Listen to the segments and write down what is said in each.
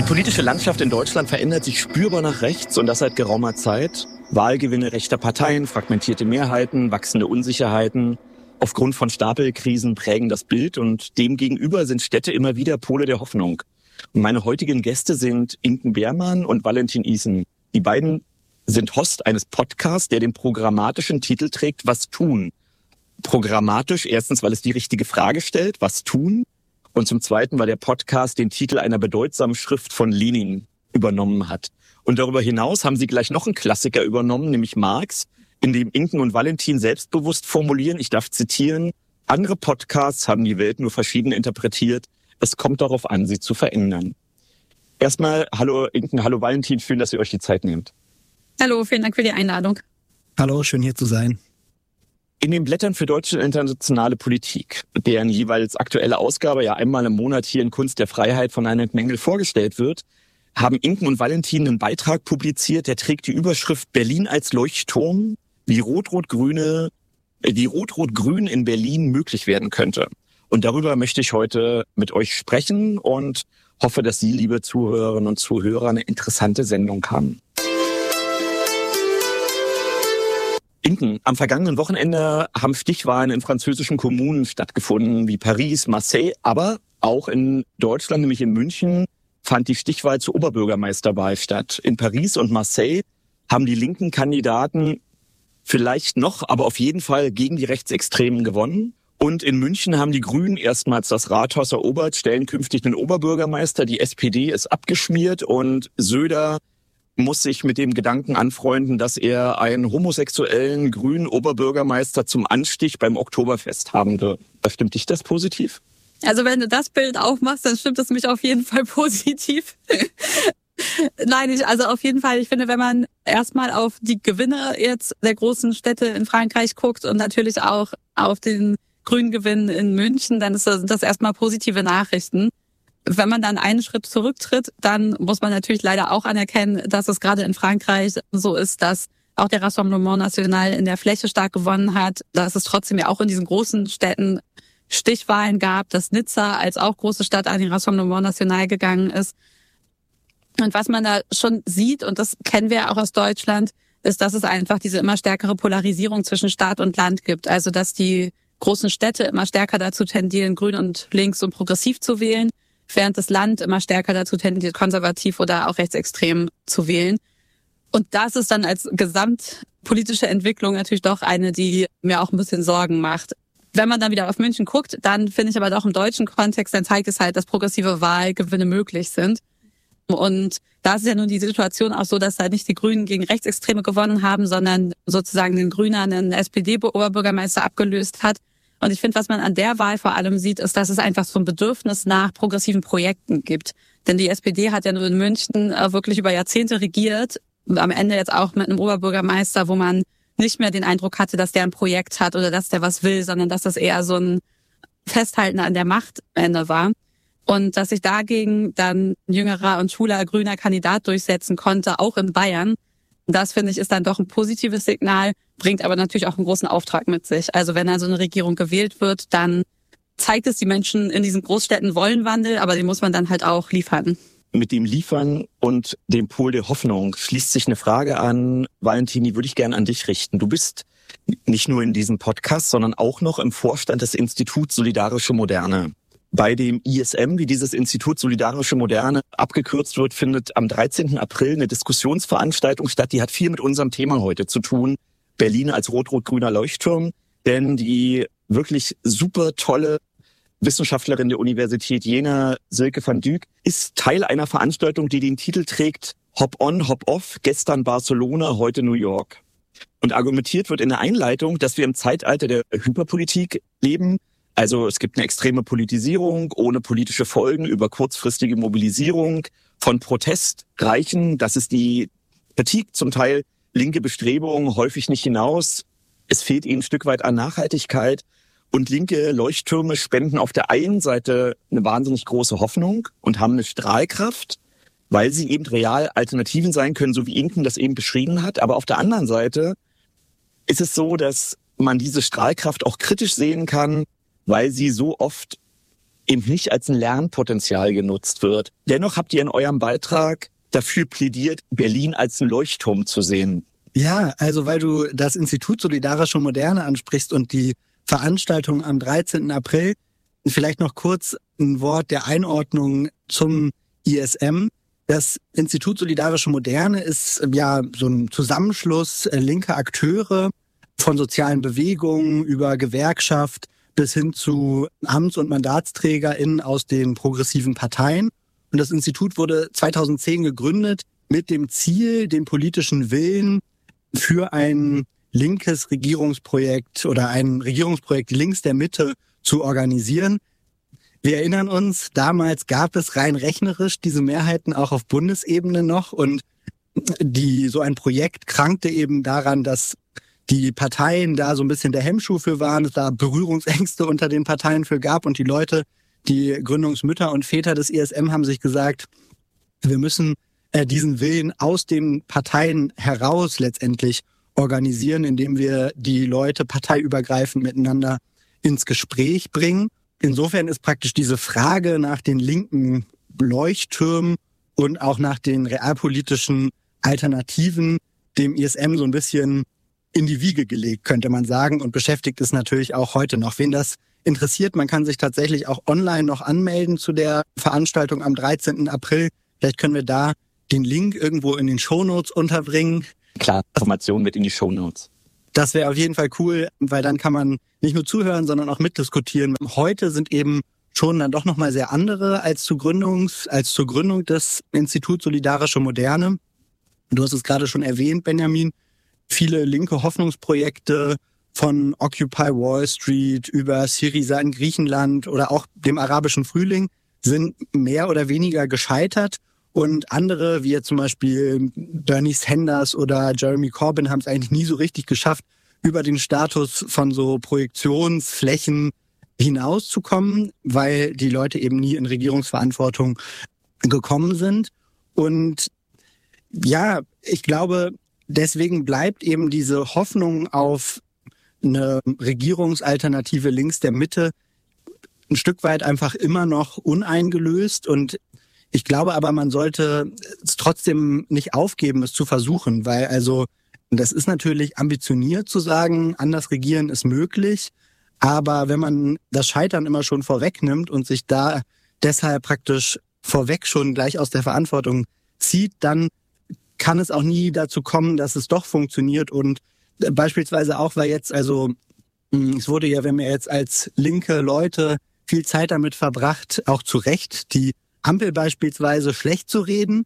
politische Landschaft in Deutschland verändert sich spürbar nach rechts und das seit geraumer Zeit. Wahlgewinne rechter Parteien, fragmentierte Mehrheiten, wachsende Unsicherheiten aufgrund von Stapelkrisen prägen das Bild und demgegenüber sind Städte immer wieder Pole der Hoffnung. Und meine heutigen Gäste sind Inken Behrmann und Valentin Isen. Die beiden sind Host eines Podcasts, der den programmatischen Titel trägt, Was tun? Programmatisch, erstens, weil es die richtige Frage stellt, was tun? Und zum Zweiten, weil der Podcast den Titel einer bedeutsamen Schrift von Lenin übernommen hat. Und darüber hinaus haben sie gleich noch einen Klassiker übernommen, nämlich Marx, in dem Inken und Valentin selbstbewusst formulieren, ich darf zitieren, andere Podcasts haben die Welt nur verschieden interpretiert. Es kommt darauf an, sie zu verändern. Erstmal, hallo Inken, hallo Valentin, schön, dass ihr euch die Zeit nehmt. Hallo, vielen Dank für die Einladung. Hallo, schön hier zu sein. In den Blättern für deutsche und internationale Politik, deren jeweils aktuelle Ausgabe ja einmal im Monat hier in Kunst der Freiheit von Reinhard Mengel vorgestellt wird, haben Inken und Valentin einen Beitrag publiziert, der trägt die Überschrift Berlin als Leuchtturm, wie Rot-Rot-Grün in Berlin möglich werden könnte. Und darüber möchte ich heute mit euch sprechen und hoffe, dass Sie, liebe Zuhörerinnen und Zuhörer, eine interessante Sendung haben. Inken, am vergangenen Wochenende haben Stichwahlen in französischen Kommunen stattgefunden, wie Paris, Marseille, aber auch in Deutschland, nämlich in München, fand die Stichwahl zur Oberbürgermeisterwahl statt. In Paris und Marseille haben die linken Kandidaten vielleicht noch, aber auf jeden Fall gegen die Rechtsextremen gewonnen. Und in München haben die Grünen erstmals das Rathaus erobert, stellen künftig den Oberbürgermeister. Die SPD ist abgeschmiert und Söder muss sich mit dem Gedanken anfreunden, dass er einen homosexuellen grünen Oberbürgermeister zum Anstich beim Oktoberfest haben wird. Stimmt dich das positiv? Also wenn du das Bild aufmachst, dann stimmt es mich auf jeden Fall positiv. Nein, also auf jeden Fall, ich finde, wenn man erstmal auf die Gewinne jetzt der großen Städte in Frankreich guckt und natürlich auch auf den grünen Gewinn in München, dann sind das erstmal positive Nachrichten. Wenn man dann einen Schritt zurücktritt, dann muss man natürlich leider auch anerkennen, dass es gerade in Frankreich so ist, dass auch der Rassemblement National in der Fläche stark gewonnen hat, dass es trotzdem ja auch in diesen großen Städten Stichwahlen gab, dass Nizza als auch große Stadt an den Rassemblement National gegangen ist. Und was man da schon sieht, und das kennen wir ja auch aus Deutschland, ist, dass es einfach diese immer stärkere Polarisierung zwischen Staat und Land gibt. Also dass die großen Städte immer stärker dazu tendieren, grün und links und progressiv zu wählen, während das Land immer stärker dazu tendiert, konservativ oder auch rechtsextrem zu wählen. Und das ist dann als gesamtpolitische Entwicklung natürlich doch eine, die mir auch ein bisschen Sorgen macht. Wenn man dann wieder auf München guckt, dann finde ich aber doch im deutschen Kontext, dann zeigt es halt, dass progressive Wahlgewinne möglich sind. Und da ist ja nun die Situation auch so, dass da nicht die Grünen gegen Rechtsextreme gewonnen haben, sondern sozusagen den Grüner einen SPD-Oberbürgermeister abgelöst hat. Und ich finde, was man an der Wahl vor allem sieht, ist, dass es einfach so ein Bedürfnis nach progressiven Projekten gibt. Denn die SPD hat ja nur in München wirklich über Jahrzehnte regiert. Und am Ende jetzt auch mit einem Oberbürgermeister, wo man nicht mehr den Eindruck hatte, dass der ein Projekt hat oder dass der was will, sondern dass das eher so ein Festhalten an der Macht am Ende war. Und dass sich dagegen dann ein jüngerer und schwuler grüner Kandidat durchsetzen konnte, auch in Bayern. Das, finde ich, ist dann doch ein positives Signal, bringt aber natürlich auch einen großen Auftrag mit sich. Also wenn also eine Regierung gewählt wird, dann zeigt es, die Menschen in diesen Großstädten wollen Wandel, aber den muss man dann halt auch liefern. Mit dem Liefern und dem Pol der Hoffnung schließt sich eine Frage an, Valentin, die würde ich gerne an dich richten. Du bist nicht nur in diesem Podcast, sondern auch noch im Vorstand des Instituts Solidarische Moderne. Bei dem ISM, wie dieses Institut Solidarische Moderne abgekürzt wird, findet am 13. April eine Diskussionsveranstaltung statt. Die hat viel mit unserem Thema heute zu tun. Berlin als rot-rot-grüner Leuchtturm. Denn die wirklich super tolle Wissenschaftlerin der Universität Jena, Silke van Dyk, ist Teil einer Veranstaltung, die den Titel trägt Hop on, Hop off, gestern Barcelona, heute New York. Und argumentiert wird in der Einleitung, dass wir im Zeitalter der Hyperpolitik leben. Also es gibt eine extreme Politisierung ohne politische Folgen über kurzfristige Mobilisierung von Protest reichen. Das ist die Kritik, zum Teil linke Bestrebungen, häufig nicht hinaus. Es fehlt ihnen ein Stück weit an Nachhaltigkeit. Und linke Leuchttürme spenden auf der einen Seite eine wahnsinnig große Hoffnung und haben eine Strahlkraft, weil sie eben real Alternativen sein können, so wie Inken das eben beschrieben hat. Aber auf der anderen Seite ist es so, dass man diese Strahlkraft auch kritisch sehen kann, weil sie so oft eben nicht als ein Lernpotenzial genutzt wird. Dennoch habt ihr in eurem Beitrag dafür plädiert, Berlin als ein Leuchtturm zu sehen. Ja, also weil du das Institut Solidarische Moderne ansprichst und die Veranstaltung am 13. April, vielleicht noch kurz ein Wort der Einordnung zum ISM. Das Institut Solidarische Moderne ist ja so ein Zusammenschluss linker Akteure von sozialen Bewegungen über Gewerkschaft bis hin zu Amts- und MandatsträgerInnen aus den progressiven Parteien. Und das Institut wurde 2010 gegründet mit dem Ziel, den politischen Willen für ein linkes Regierungsprojekt oder ein Regierungsprojekt links der Mitte zu organisieren. Wir erinnern uns, damals gab es rein rechnerisch diese Mehrheiten auch auf Bundesebene noch und so ein Projekt krankte eben daran, dass die Parteien da so ein bisschen der Hemmschuh für waren, es da Berührungsängste unter den Parteien für gab und die Leute, die Gründungsmütter und Väter des ISM haben sich gesagt, wir müssen diesen Willen aus den Parteien heraus letztendlich organisieren, indem wir die Leute parteiübergreifend miteinander ins Gespräch bringen. Insofern ist praktisch diese Frage nach den linken Leuchttürmen und auch nach den realpolitischen Alternativen dem ISM so ein bisschen in die Wiege gelegt, könnte man sagen, und beschäftigt es natürlich auch heute noch. Wen das interessiert, man kann sich tatsächlich auch online noch anmelden zu der Veranstaltung am 13. April. Vielleicht können wir da den Link irgendwo in den Shownotes unterbringen. Klar, Informationen mit in die Shownotes. Das wäre auf jeden Fall cool, weil dann kann man nicht nur zuhören, sondern auch mitdiskutieren. Heute sind eben schon dann doch nochmal sehr andere als zur Gründung des Instituts Solidarische Moderne. Du hast es gerade schon erwähnt, Benjamin. Viele linke Hoffnungsprojekte von Occupy Wall Street über Syriza in Griechenland oder auch dem arabischen Frühling sind mehr oder weniger gescheitert. Und andere, wie jetzt zum Beispiel Bernie Sanders oder Jeremy Corbyn, haben es eigentlich nie so richtig geschafft, über den Status von so Projektionsflächen hinauszukommen, weil die Leute eben nie in Regierungsverantwortung gekommen sind. Und ja, ich glaube, deswegen bleibt eben diese Hoffnung auf eine Regierungsalternative links der Mitte ein Stück weit einfach immer noch uneingelöst. Und ich glaube aber, man sollte es trotzdem nicht aufgeben, es zu versuchen, weil also das ist natürlich ambitioniert zu sagen, anders regieren ist möglich, aber wenn man das Scheitern immer schon vorwegnimmt und sich da deshalb praktisch vorweg schon gleich aus der Verantwortung zieht, dann kann es auch nie dazu kommen, dass es doch funktioniert. Und beispielsweise auch, weil jetzt also es wurde ja, wenn wir jetzt als linke Leute viel Zeit damit verbracht, auch zu Recht die Ampel beispielsweise schlecht zu reden.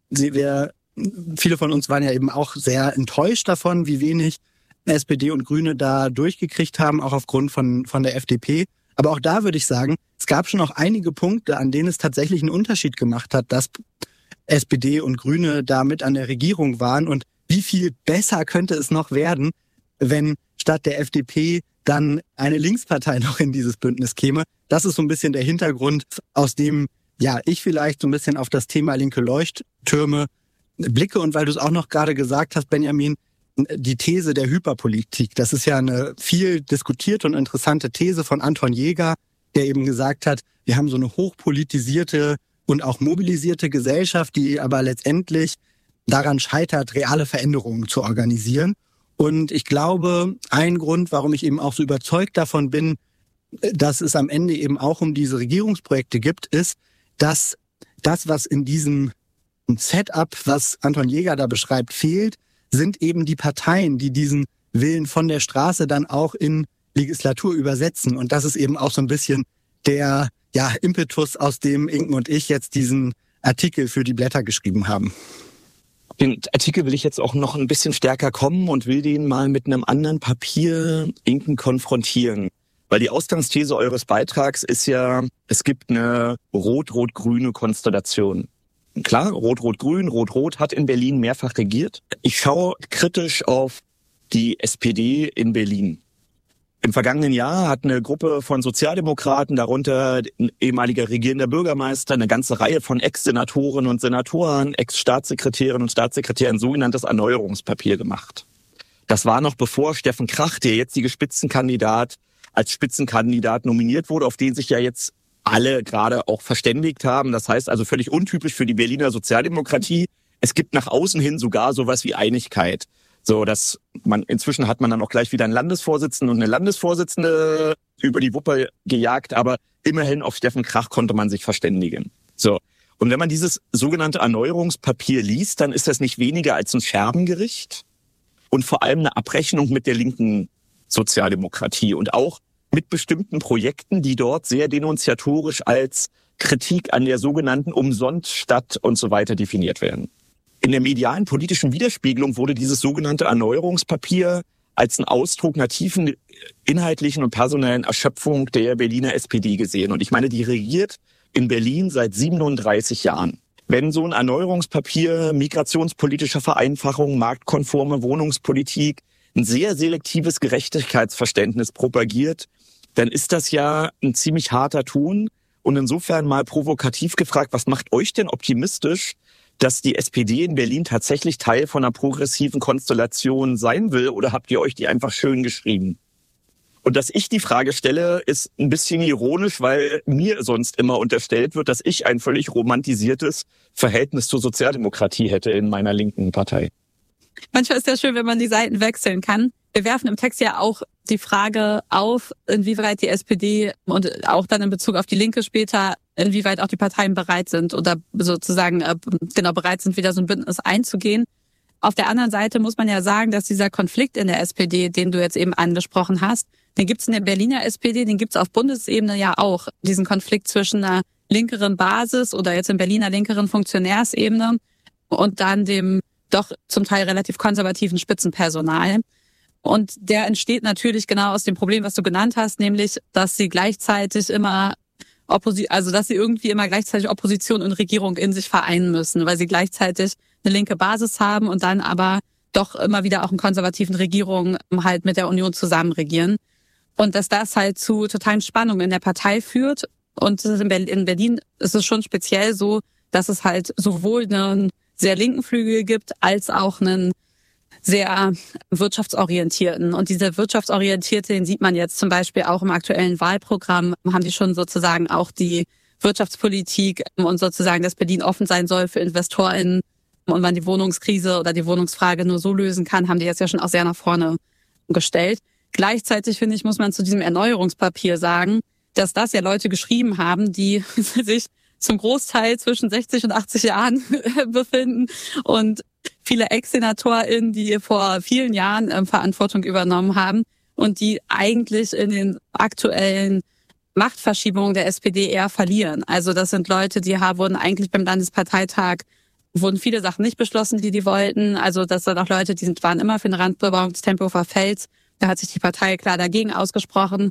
Viele von uns waren ja eben auch sehr enttäuscht davon, wie wenig SPD und Grüne da durchgekriegt haben, auch aufgrund von der FDP. Aber auch da würde ich sagen, es gab schon auch einige Punkte, an denen es tatsächlich einen Unterschied gemacht hat, dass SPD und Grüne da mit an der Regierung waren. Und wie viel besser könnte es noch werden, wenn statt der FDP dann eine Linkspartei noch in dieses Bündnis käme. Das ist so ein bisschen der Hintergrund, aus dem ich vielleicht so ein bisschen auf das Thema linke Leuchttürme blicke. Und weil du es auch noch gerade gesagt hast, Benjamin, die These der Hyperpolitik, das ist ja eine viel diskutierte und interessante These von Anton Jäger, der eben gesagt hat, wir haben so eine hochpolitisierte und auch mobilisierte Gesellschaft, die aber letztendlich daran scheitert, reale Veränderungen zu organisieren. Und ich glaube, ein Grund, warum ich eben auch so überzeugt davon bin, dass es am Ende eben auch um diese Regierungsprojekte gibt, ist, dass das, was in diesem Setup, was Anton Jäger da beschreibt, fehlt, sind eben die Parteien, die diesen Willen von der Straße dann auch in Legislatur übersetzen. Und das ist eben auch so ein bisschen der Impetus, aus dem Inken und ich jetzt diesen Artikel für die Blätter geschrieben haben. Den Artikel will ich jetzt auch noch ein bisschen stärker kommen und will den mal mit einem anderen Papier Inken konfrontieren. Weil die Ausgangsthese eures Beitrags ist ja, es gibt eine rot-rot-grüne Konstellation. Klar, Rot-Rot-Grün, Rot-Rot hat in Berlin mehrfach regiert. Ich schaue kritisch auf die SPD in Berlin. Im vergangenen Jahr hat eine Gruppe von Sozialdemokraten, darunter ein ehemaliger regierender Bürgermeister, eine ganze Reihe von Ex-Senatoren und Senatoren, Ex-Staatssekretärinnen und Staatssekretären ein sogenanntes Erneuerungspapier gemacht. Das war noch bevor Steffen Krach, der jetzige Spitzenkandidat, als Spitzenkandidat nominiert wurde, auf den sich ja jetzt alle gerade auch verständigt haben. Das heißt also völlig untypisch für die Berliner Sozialdemokratie. Es gibt nach außen hin sogar sowas wie Einigkeit. So, dass inzwischen hat man dann auch gleich wieder einen Landesvorsitzenden und eine Landesvorsitzende über die Wupper gejagt, aber immerhin auf Steffen Krach konnte man sich verständigen. So. Und wenn man dieses sogenannte Erneuerungspapier liest, dann ist das nicht weniger als ein Scherbengericht und vor allem eine Abrechnung mit der linken Sozialdemokratie und auch mit bestimmten Projekten, die dort sehr denunziatorisch als Kritik an der sogenannten Umsonststadt und so weiter definiert werden. In der medialen politischen Widerspiegelung wurde dieses sogenannte Erneuerungspapier als ein Ausdruck einer tiefen inhaltlichen und personellen Erschöpfung der Berliner SPD gesehen. Und ich meine, die regiert in Berlin seit 37 Jahren. Wenn so ein Erneuerungspapier migrationspolitischer Vereinfachung, marktkonforme Wohnungspolitik, ein sehr selektives Gerechtigkeitsverständnis propagiert, dann ist das ja ein ziemlich harter Ton. Und insofern mal provokativ gefragt, was macht euch denn optimistisch, dass die SPD in Berlin tatsächlich Teil von einer progressiven Konstellation sein will, oder habt ihr euch die einfach schön geschrieben? Und dass ich die Frage stelle, ist ein bisschen ironisch, weil mir sonst immer unterstellt wird, dass ich ein völlig romantisiertes Verhältnis zur Sozialdemokratie hätte in meiner linken Partei. Manchmal ist ja schön, wenn man die Seiten wechseln kann. Wir werfen im Text ja auch die Frage auf, inwieweit die SPD und auch dann in Bezug auf die Linke später, inwieweit auch die Parteien bereit sind oder sozusagen bereit sind, wieder so ein Bündnis einzugehen. Auf der anderen Seite muss man ja sagen, dass dieser Konflikt in der SPD, den du jetzt eben angesprochen hast, den gibt's in der Berliner SPD, den gibt's auf Bundesebene ja auch. Diesen Konflikt zwischen einer linkeren Basis oder jetzt in Berliner linkeren Funktionärsebene und dann dem doch zum Teil relativ konservativen Spitzenpersonal. Und der entsteht natürlich genau aus dem Problem, was du genannt hast, nämlich, dass sie gleichzeitig immer dass sie irgendwie immer gleichzeitig Opposition und Regierung in sich vereinen müssen, weil sie gleichzeitig eine linke Basis haben und dann aber doch immer wieder auch in konservativen Regierungen halt mit der Union zusammen regieren. Und dass das halt zu totalen Spannungen in der Partei führt. Und in Berlin ist es schon speziell so, dass es halt sowohl einen sehr linken Flügel gibt, als auch einen sehr wirtschaftsorientierten. Und dieser wirtschaftsorientierte, den sieht man jetzt zum Beispiel auch im aktuellen Wahlprogramm, haben die schon sozusagen auch die Wirtschaftspolitik und sozusagen, dass Berlin offen sein soll für InvestorInnen und man die Wohnungskrise oder die Wohnungsfrage nur so lösen kann, haben die jetzt ja schon auch sehr nach vorne gestellt. Gleichzeitig, finde ich, muss man zu diesem Erneuerungspapier sagen, dass das ja Leute geschrieben haben, die sich zum Großteil zwischen 60 und 80 Jahren befinden und viele Ex-SenatorInnen, die vor vielen Jahren Verantwortung übernommen haben und die eigentlich in den aktuellen Machtverschiebungen der SPD eher verlieren. Also das sind Leute, die wurden eigentlich beim Landesparteitag, wurden viele Sachen nicht beschlossen, die wollten. Also das sind auch Leute, waren immer für den Randbebauung des Tempelhofer Felds. Da hat sich die Partei klar dagegen ausgesprochen.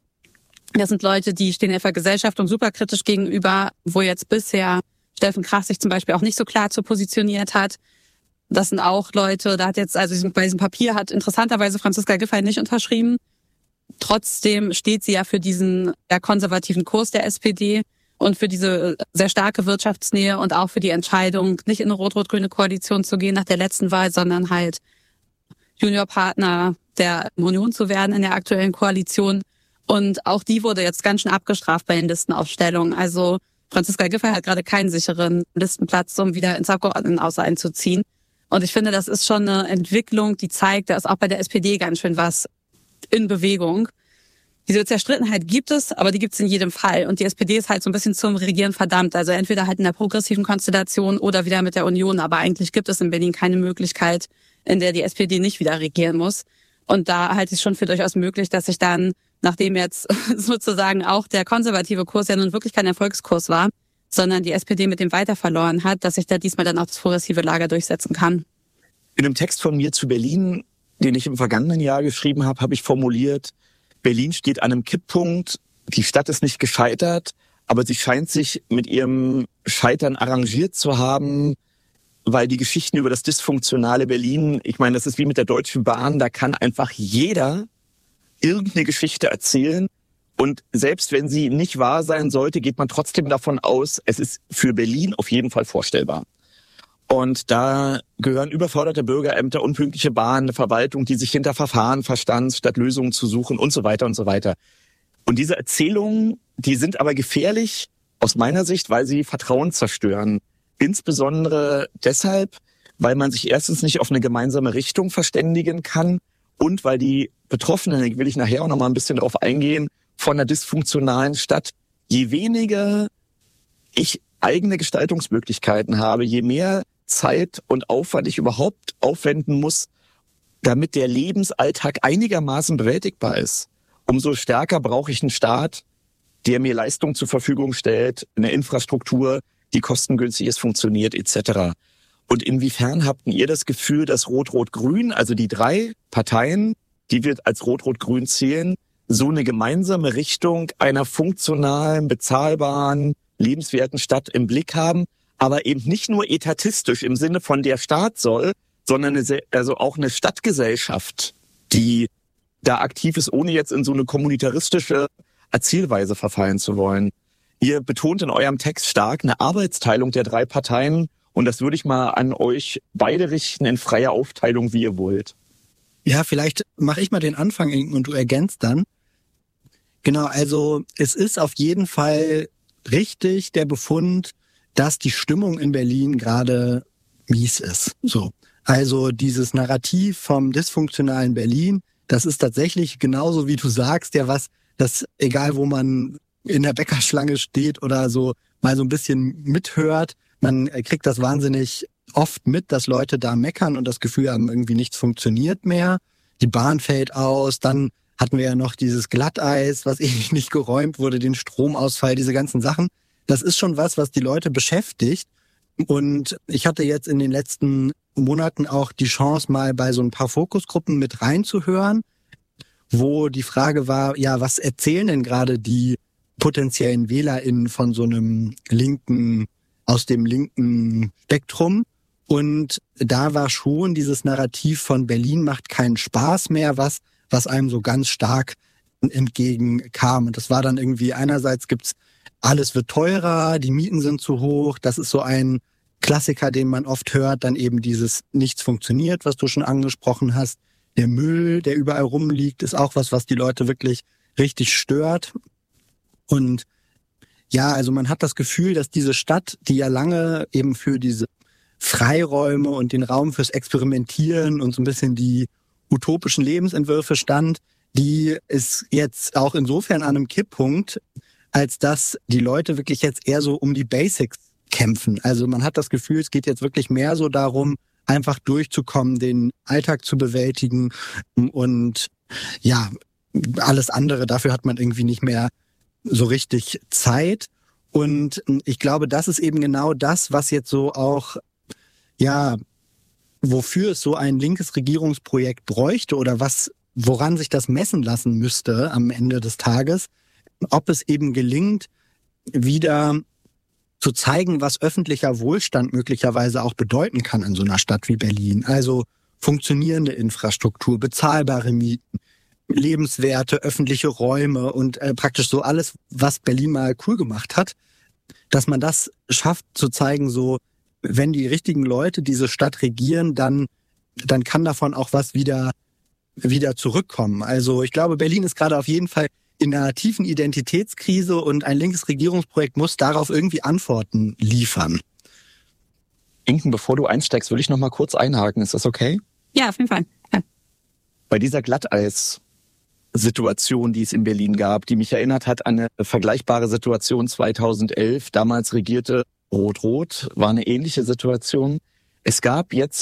Das sind Leute, die stehen der Vergesellschaftung superkritisch gegenüber, wo jetzt bisher Steffen Krach sich zum Beispiel auch nicht so klar zu positioniert hat. Das sind auch Leute, bei diesem Papier hat interessanterweise Franziska Giffey nicht unterschrieben. Trotzdem steht sie ja für diesen konservativen Kurs der SPD und für diese sehr starke Wirtschaftsnähe und auch für die Entscheidung, nicht in eine rot-rot-grüne Koalition zu gehen nach der letzten Wahl, sondern halt Juniorpartner der Union zu werden in der aktuellen Koalition. Und auch die wurde jetzt ganz schön abgestraft bei den Listenaufstellungen. Also Franziska Giffey hat gerade keinen sicheren Listenplatz, um wieder ins Abgeordnetenhaus einzuziehen. Und ich finde, das ist schon eine Entwicklung, die zeigt, da ist auch bei der SPD ganz schön was in Bewegung. Diese Zerstrittenheit gibt es, aber die gibt es in jedem Fall. Und die SPD ist halt so ein bisschen zum Regieren verdammt. Also entweder halt in der progressiven Konstellation oder wieder mit der Union. Aber eigentlich gibt es in Berlin keine Möglichkeit, in der die SPD nicht wieder regieren muss. Und da halte ich es schon für durchaus möglich, dass sich dann, nachdem jetzt sozusagen auch der konservative Kurs ja nun wirklich kein Erfolgskurs war, sondern die SPD mit dem weiter verloren hat, dass sich da diesmal dann auch das progressive Lager durchsetzen kann. In einem Text von mir zu Berlin, den ich im vergangenen Jahr geschrieben habe, habe ich formuliert, Berlin steht an einem Kipppunkt, die Stadt ist nicht gescheitert, aber sie scheint sich mit ihrem Scheitern arrangiert zu haben, weil die Geschichten über das dysfunktionale Berlin, ich meine, das ist wie mit der Deutschen Bahn, da kann einfach jeder irgendeine Geschichte erzählen. Und selbst wenn sie nicht wahr sein sollte, geht man trotzdem davon aus, es ist für Berlin auf jeden Fall vorstellbar. Und da gehören überforderte Bürgerämter, unpünktliche Bahnen, eine Verwaltung, die sich hinter Verfahren verstand, statt Lösungen zu suchen und so weiter und so weiter. Und diese Erzählungen, die sind aber gefährlich aus meiner Sicht, weil sie Vertrauen zerstören. Insbesondere deshalb, weil man sich erstens nicht auf eine gemeinsame Richtung verständigen kann und weil die Betroffenen, da will ich nachher auch noch mal ein bisschen drauf eingehen, von einer dysfunktionalen Stadt, je weniger ich eigene Gestaltungsmöglichkeiten habe, je mehr Zeit und Aufwand ich überhaupt aufwenden muss, damit der Lebensalltag einigermaßen bewältigbar ist, umso stärker brauche ich einen Staat, der mir Leistung zur Verfügung stellt, eine Infrastruktur, die kostengünstig ist, funktioniert etc. Und inwiefern habt ihr das Gefühl, dass Rot-Rot-Grün, also die 3 Parteien, die wir als Rot-Rot-Grün zählen, so eine gemeinsame Richtung einer funktionalen, bezahlbaren, lebenswerten Stadt im Blick haben, aber eben nicht nur etatistisch im Sinne von der Staat soll, sondern also auch eine Stadtgesellschaft, die da aktiv ist, ohne jetzt in so eine kommunitaristische Erzählweise verfallen zu wollen. Ihr betont in eurem Text stark eine Arbeitsteilung der 3 Parteien und das würde ich mal an euch beide richten in freier Aufteilung, wie ihr wollt. Ja, vielleicht mache ich mal den Anfang und du ergänzt dann. Genau, also es ist auf jeden Fall richtig der Befund, dass die Stimmung in Berlin gerade mies ist. So. Also dieses Narrativ vom dysfunktionalen Berlin, das ist tatsächlich genauso, wie du sagst, ja was, das egal wo man in der Bäckerschlange steht oder so mal so ein bisschen mithört, man kriegt das wahnsinnig oft mit, dass Leute da meckern und das Gefühl haben, irgendwie nichts funktioniert mehr. Die Bahn fällt aus, dann hatten wir ja noch dieses Glatteis, was ewig nicht geräumt wurde, den Stromausfall, diese ganzen Sachen. Das ist schon was die Leute beschäftigt. Und ich hatte jetzt in den letzten Monaten auch die Chance, mal bei so ein paar Fokusgruppen mit reinzuhören, wo die Frage war, ja, was erzählen denn gerade die potenziellen WählerInnen von so einem aus dem linken Spektrum? Und da war schon dieses Narrativ von Berlin macht keinen Spaß mehr, was einem so ganz stark entgegenkam. Und das war dann irgendwie, einerseits gibt's, alles wird teurer, die Mieten sind zu hoch. Das ist so ein Klassiker, den man oft hört. Dann eben dieses nichts funktioniert, was du schon angesprochen hast. Der Müll, der überall rumliegt, ist auch was die Leute wirklich richtig stört. Und ja, also man hat das Gefühl, dass diese Stadt, die ja lange eben für diese Freiräume und den Raum fürs Experimentieren und so ein bisschen die utopischen Lebensentwürfe stand, die ist jetzt auch insofern an einem Kipppunkt, als dass die Leute wirklich jetzt eher so um die Basics kämpfen. Also man hat das Gefühl, es geht jetzt wirklich mehr so darum, einfach durchzukommen, den Alltag zu bewältigen und ja, alles andere, dafür hat man irgendwie nicht mehr so richtig Zeit. Und ich glaube, das ist eben genau das, was jetzt so auch, ja, wofür es so ein linkes Regierungsprojekt bräuchte oder woran sich das messen lassen müsste am Ende des Tages, ob es eben gelingt, wieder zu zeigen, was öffentlicher Wohlstand möglicherweise auch bedeuten kann in so einer Stadt wie Berlin. Also funktionierende Infrastruktur, bezahlbare Mieten, lebenswerte öffentliche Räume und praktisch so alles, was Berlin mal cool gemacht hat, dass man das schafft zu zeigen, so wenn die richtigen Leute diese Stadt regieren, dann kann davon auch was wieder zurückkommen. Also ich glaube, Berlin ist gerade auf jeden Fall in einer tiefen Identitätskrise und ein linkes Regierungsprojekt muss darauf irgendwie Antworten liefern. Inken, bevor du einsteigst, würde ich noch mal kurz einhaken. Ist das okay? Ja, auf jeden Fall. Ja. Bei dieser Glatteis-Situation, die es in Berlin gab, die mich erinnert hat an eine vergleichbare Situation 2011. Damals regierte Rot-Rot, war eine ähnliche Situation. Es gab jetzt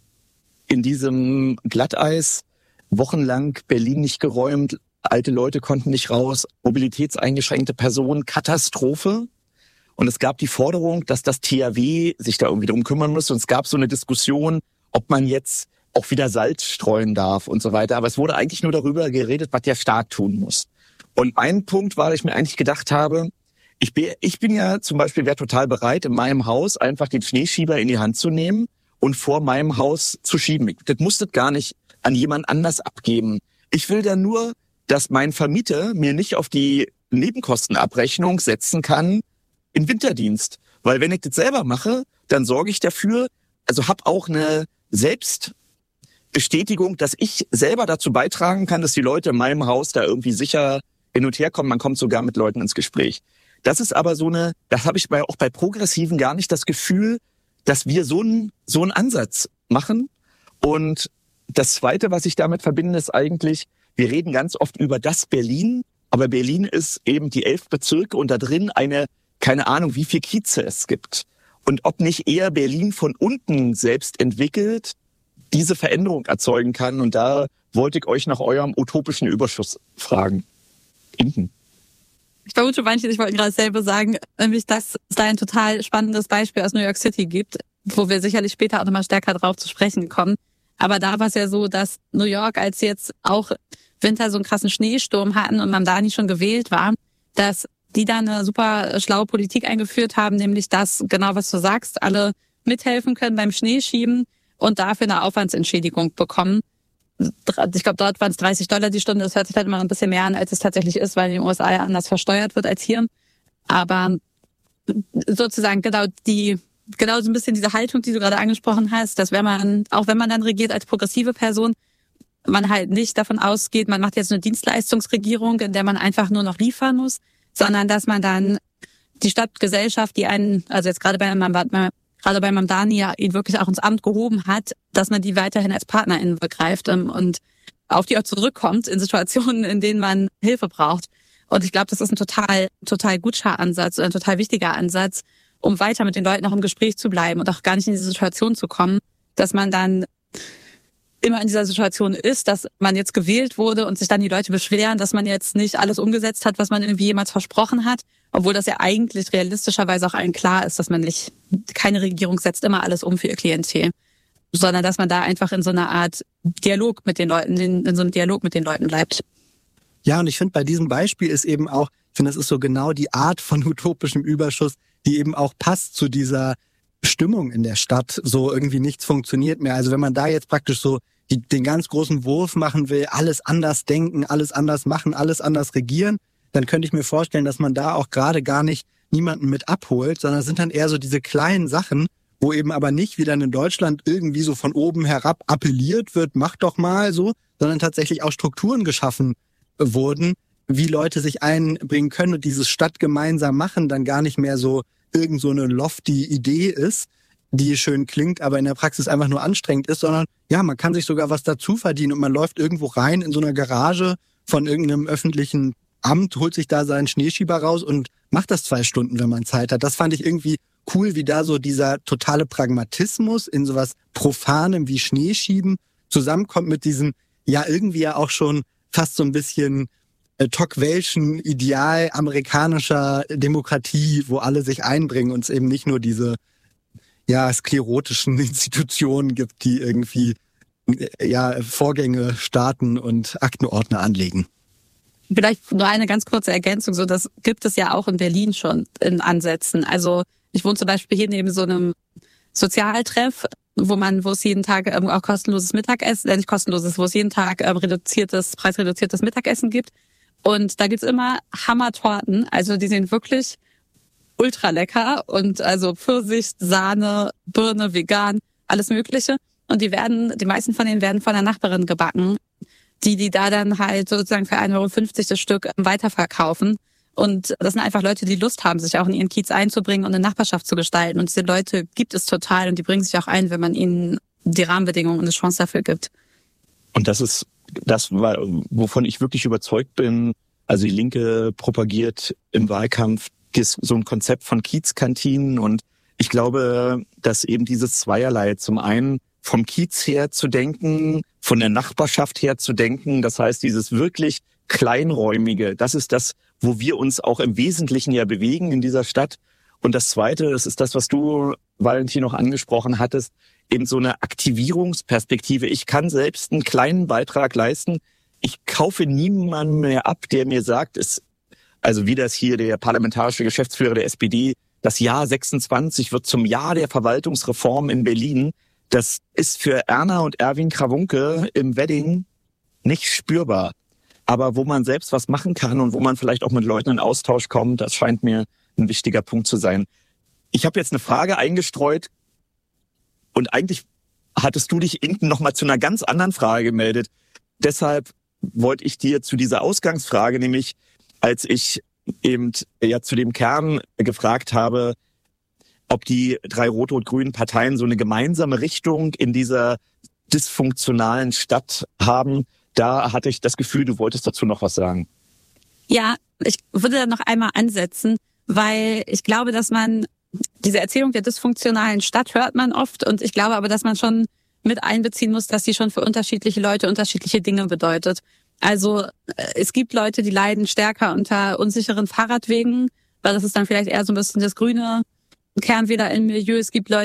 in diesem Glatteis wochenlang Berlin nicht geräumt, alte Leute konnten nicht raus, mobilitätseingeschränkte Personen, Katastrophe. Und es gab die Forderung, dass das THW sich da irgendwie drum kümmern muss. Und es gab so eine Diskussion, ob man jetzt auch wieder Salz streuen darf und so weiter. Aber es wurde eigentlich nur darüber geredet, was der Staat tun muss. Und ein Punkt war, dass ich mir eigentlich gedacht habe, ich bin ja zum Beispiel, wäre total bereit, in meinem Haus einfach den Schneeschieber in die Hand zu nehmen und vor meinem Haus zu schieben. Das musste gar nicht an jemand anders abgeben. Ich will da nur, dass mein Vermieter mir nicht auf die Nebenkostenabrechnung setzen kann in Winterdienst. Weil wenn ich das selber mache, dann sorge ich dafür, also habe auch eine Selbstbestätigung, dass ich selber dazu beitragen kann, dass die Leute in meinem Haus da irgendwie sicher hin und her kommen, man kommt sogar mit Leuten ins Gespräch. Das ist aber das habe ich auch bei Progressiven gar nicht das Gefühl, dass wir so einen Ansatz machen. Und das Zweite, was ich damit verbinde, ist eigentlich, wir reden ganz oft über das Berlin, aber Berlin ist eben die 11 Bezirke und da drin keine Ahnung, wie viel Kieze es gibt. Und ob nicht eher Berlin von unten selbst entwickelt, diese Veränderung erzeugen kann. Und da wollte ich euch nach eurem utopischen Überschuss fragen. Inken. Ich vermute, manche, ich wollte gerade dasselbe sagen, nämlich, dass es da ein total spannendes Beispiel aus New York City gibt, wo wir sicherlich später auch nochmal stärker drauf zu sprechen kommen. Aber da war es ja so, dass New York, als jetzt auch Winter so einen krassen Schneesturm hatten und Mamdani schon gewählt war, dass die dann eine super schlaue Politik eingeführt haben, nämlich dass, genau was du sagst, alle mithelfen können beim Schneeschieben und dafür eine Aufwandsentschädigung bekommen. Ich glaube, dort waren es $30 die Stunde. Das hört sich halt immer ein bisschen mehr an, als es tatsächlich ist, weil in den USA ja anders versteuert wird als hier. Aber sozusagen genau so ein bisschen diese Haltung, die du gerade angesprochen hast, dass auch wenn man dann regiert als progressive Person, man halt nicht davon ausgeht, man macht jetzt eine Dienstleistungsregierung, in der man einfach nur noch liefern muss, sondern dass man dann die Stadtgesellschaft, die also jetzt gerade bei Mamdani ja ihn wirklich auch ins Amt gehoben hat, dass man die weiterhin als PartnerInnen begreift und auf die auch zurückkommt in Situationen, in denen man Hilfe braucht. Und ich glaube, das ist ein total guter Ansatz, ein total wichtiger Ansatz, um weiter mit den Leuten auch im Gespräch zu bleiben und auch gar nicht in diese Situation zu kommen, dass man dann immer in dieser Situation ist, dass man jetzt gewählt wurde und sich dann die Leute beschweren, dass man jetzt nicht alles umgesetzt hat, was man irgendwie jemals versprochen hat, obwohl das ja eigentlich realistischerweise auch allen klar ist, dass keine Regierung setzt immer alles um für ihr Klientel, sondern dass man da einfach in so einer Art Dialog mit den Leuten, in so einem Dialog mit den Leuten bleibt. Ja, und ich finde, bei diesem Beispiel ist eben auch, das ist so genau die Art von utopischem Überschuss, die eben auch passt zu dieser Stimmung in der Stadt. So irgendwie nichts funktioniert mehr. Also wenn man da jetzt praktisch so den ganz großen Wurf machen will, alles anders denken, alles anders machen, alles anders regieren, dann könnte ich mir vorstellen, dass man da auch gerade gar nicht niemanden mit abholt, sondern es sind dann eher so diese kleinen Sachen, wo eben aber nicht wie dann in Deutschland irgendwie so von oben herab appelliert wird, mach doch mal so, sondern tatsächlich auch Strukturen geschaffen wurden, wie Leute sich einbringen können und dieses Stadtgemeinsam machen dann gar nicht mehr so irgend so eine lofty Idee ist, die schön klingt, aber in der Praxis einfach nur anstrengend ist, sondern ja, man kann sich sogar was dazu verdienen und man läuft irgendwo rein in so einer Garage von irgendeinem öffentlichen Amt, holt sich da seinen Schneeschieber raus und macht das 2 Stunden, wenn man Zeit hat. Das fand ich irgendwie cool, wie da so dieser totale Pragmatismus in sowas Profanem wie Schneeschieben zusammenkommt mit diesem, ja irgendwie ja auch schon fast so ein bisschen Tocqueville'schen Ideal amerikanischer Demokratie, wo alle sich einbringen und es eben nicht nur diese sklerotischen Institutionen gibt, die irgendwie Vorgänge starten und Aktenordner anlegen. Vielleicht nur eine ganz kurze Ergänzung, so das gibt es ja auch in Berlin schon in Ansätzen. Also ich wohne zum Beispiel hier neben so einem Sozialtreff, wo es jeden Tag auch kostenloses Mittagessen, nicht kostenloses, wo es jeden Tag preisreduziertes Mittagessen gibt. Und da gibt's immer Hammertorten, also die sind wirklich ultra lecker und also Pfirsich, Sahne, Birne, vegan, alles Mögliche. Und die meisten von denen werden von der Nachbarin gebacken, die da dann halt sozusagen für 1,50 € das Stück weiterverkaufen. Und das sind einfach Leute, die Lust haben, sich auch in ihren Kiez einzubringen und eine Nachbarschaft zu gestalten. Und diese Leute gibt es total und die bringen sich auch ein, wenn man ihnen die Rahmenbedingungen und eine Chance dafür gibt. Und das war, wovon ich wirklich überzeugt bin. Also die Linke propagiert im Wahlkampf so ein Konzept von Kiezkantinen und ich glaube, dass eben dieses Zweierlei, zum einen vom Kiez her zu denken, von der Nachbarschaft her zu denken, das heißt dieses wirklich Kleinräumige, das ist das, wo wir uns auch im Wesentlichen ja bewegen in dieser Stadt. Und das Zweite, das ist das, was du, Valentin, noch angesprochen hattest, eben so eine Aktivierungsperspektive. Ich kann selbst einen kleinen Beitrag leisten. Ich kaufe niemanden mehr ab, der mir sagt, also wie das hier der parlamentarische Geschäftsführer der SPD, das Jahr 26 wird zum Jahr der Verwaltungsreform in Berlin. Das ist für Erna und Erwin Krawunke im Wedding nicht spürbar. Aber wo man selbst was machen kann und wo man vielleicht auch mit Leuten in Austausch kommt, das scheint mir ein wichtiger Punkt zu sein. Ich habe jetzt eine Frage eingestreut und eigentlich hattest du dich hinten noch mal zu einer ganz anderen Frage gemeldet. Deshalb wollte ich dir zu dieser Ausgangsfrage, nämlich als ich eben ja zu dem Kern gefragt habe, ob die 3 rot-rot-grünen Parteien so eine gemeinsame Richtung in dieser dysfunktionalen Stadt haben. Da hatte ich das Gefühl, du wolltest dazu noch was sagen. Ja, ich würde da noch einmal ansetzen, weil ich glaube, dass man diese Erzählung der dysfunktionalen Stadt hört man oft, und ich glaube aber, dass man schon mit einbeziehen muss, dass sie schon für unterschiedliche Leute unterschiedliche Dinge bedeutet. Also es gibt Leute, die leiden stärker unter unsicheren Fahrradwegen, weil das ist dann vielleicht eher so ein bisschen das grüne Kernwähler im Milieu. Es gibt Leute,